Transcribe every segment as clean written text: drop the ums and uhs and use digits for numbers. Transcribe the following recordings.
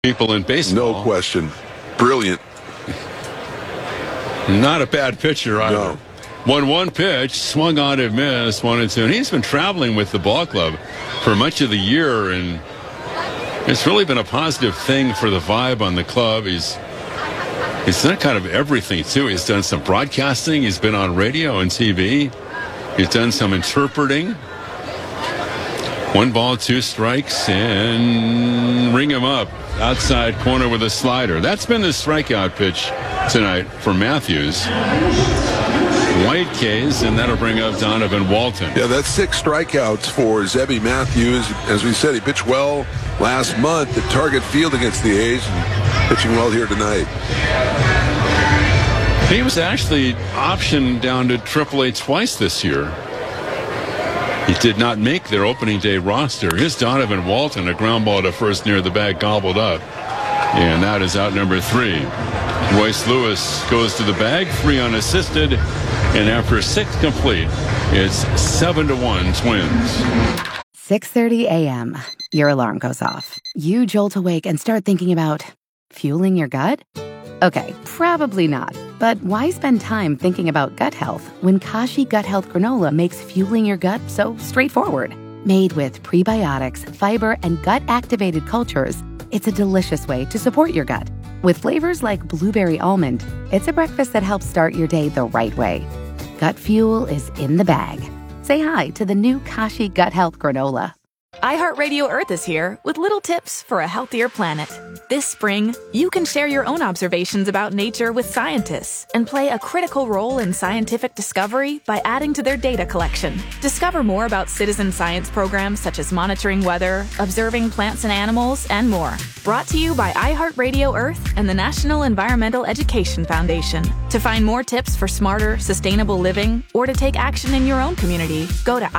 people in baseball. No question. Brilliant. Not a bad pitcher either. No. 1-1 pitch, swung on and missed, 1-2. And he's been traveling with the ball club for much of the year, and it's really been a positive thing for the vibe on the club. He's done kind of everything, too. He's done some broadcasting. He's been on radio and TV. He's done some interpreting. 1 ball, 2 strikes, and ring him up. Outside corner with a slider. That's been the strikeout pitch tonight for Matthews. White K's, and that'll bring up Donovan Walton. Yeah, that's 6 strikeouts for Zebby Matthews. As we said, he pitched well last month at Target Field against the A's, and pitching well here tonight. He was actually optioned down to AAA twice this year. He did not make their opening day roster. Here's Donovan Walton, a ground ball to first near the bag, gobbled up. And that is out number 3. Royce Lewis goes to the bag, 3 unassisted. And after 6 complete, it's 7-1 Twins. 6:30 a.m. Your alarm goes off. You jolt awake and start thinking about fueling your gut? Okay, probably not. But why spend time thinking about gut health when Kashi Gut Health Granola makes fueling your gut so straightforward? Made with prebiotics, fiber, and gut-activated cultures, it's a delicious way to support your gut. With flavors like blueberry almond, it's a breakfast that helps start your day the right way. Gut fuel is in the bag. Say hi to the new Kashi Gut Health Granola. iHeartRadio Earth is here with little tips for a healthier planet. This spring, you can share your own observations about nature with scientists and play a critical role in scientific discovery by adding to their data collection. Discover more about citizen science programs such as monitoring weather, observing plants and animals, and more. Brought to you by iHeartRadio Earth and the National Environmental Education Foundation. To find more tips for smarter, sustainable living or to take action in your own community, go to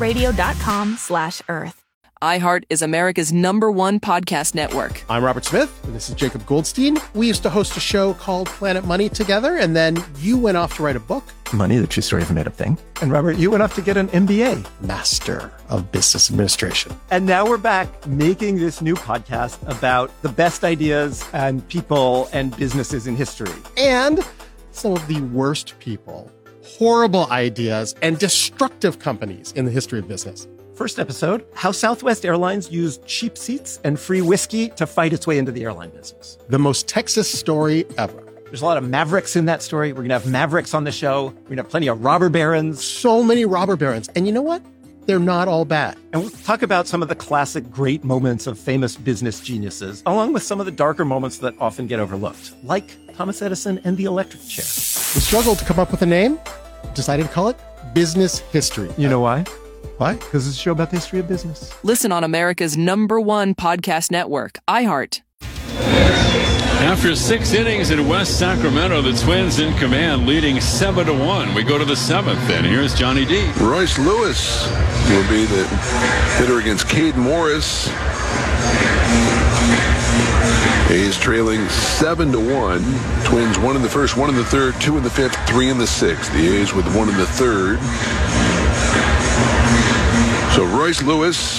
iHeartRadio.com/Earth. iHeart is America's #1 podcast network. I'm Robert Smith, and this is Jacob Goldstein. We used to host a show called Planet Money together, and then you went off to write a book. Money, the true story of a made-up thing. And Robert, you went off to get an MBA. Master of Business Administration. And now we're back making this new podcast about the best ideas and people and businesses in history. And some of the worst people, horrible ideas, and destructive companies in the history of business. First episode, how Southwest Airlines used cheap seats and free whiskey to fight its way into the airline business. The most Texas story ever. There's a lot of mavericks in that story. We're going to have mavericks on the show. We're going to have plenty of robber barons. So many robber barons. And you know what? They're not all bad. And we'll talk about some of the classic great moments of famous business geniuses, along with some of the darker moments that often get overlooked, like Thomas Edison and the electric chair. We struggled to come up with a name, decided to call it Business History. You know why? Why? Because it's a show about the history of business. Listen on America's #1 podcast network, iHeart. After 6 innings in West Sacramento, the Twins in command, leading 7-1. We go to the 7th, and here's Johnny D. Royce Lewis will be the hitter against Cade Morris. A's trailing 7-1. Twins 1 in the first, 1 in the third, 2 in the fifth, 3 in the sixth. The A's with 1 in the third. So Royce Lewis,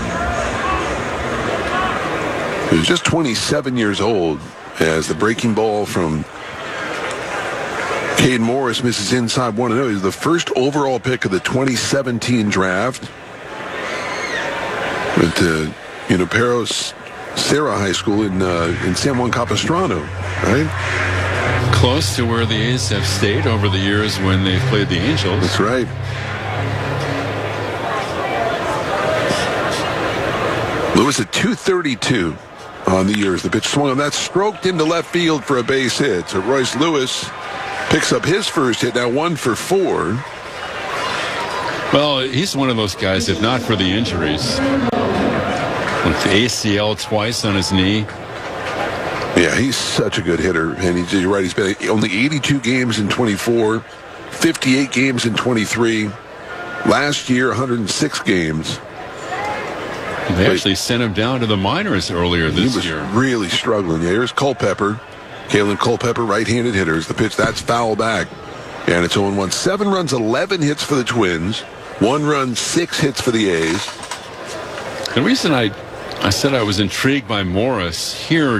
who's just 27 years old, as the breaking ball from Cade Morris misses inside 1-0. He's the first overall pick of the 2017 draft. Went to Junipero Serra High School in San Juan Capistrano, right? Close to where the A's have stayed over the years when they've played the Angels. That's right. Lewis at 232 on the years. The pitch swung on that, stroked into left field for a base hit. So Royce Lewis picks up his first hit, now 1 for 4. Well, he's one of those guys, if not for the injuries. With the ACL twice on his knee. Yeah, he's such a good hitter. And you're right, he's been only 82 games in 24, 58 games in 23. Last year, 106 games. They actually sent him down to the minors earlier this year. He was really struggling. Yeah, here's Culpepper. Kalen Culpepper, right-handed hitters. The pitch, that's foul back. And it's 0-1. 7 runs, 11 hits for the Twins. 1 run, 6 hits for the A's. The reason I I said I was intrigued by Morris. Here